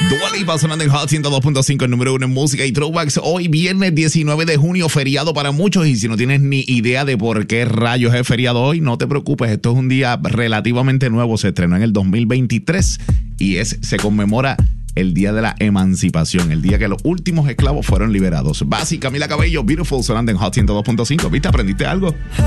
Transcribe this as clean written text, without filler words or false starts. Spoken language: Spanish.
Dua Lipa sonando en Hot 102.5, el número 1 en música y throwbacks. Hoy viernes 19 de junio, feriado para muchos, y si no tienes ni idea de por qué rayos es feriado hoy, no te preocupes, esto es un día relativamente nuevo, se estrenó en el 2023 y se conmemora el día de la emancipación, el día que los últimos esclavos fueron liberados. Basi, Camila Cabello, Beautiful sonando en Hot 102.5. ¿Viste? ¿Aprendiste algo?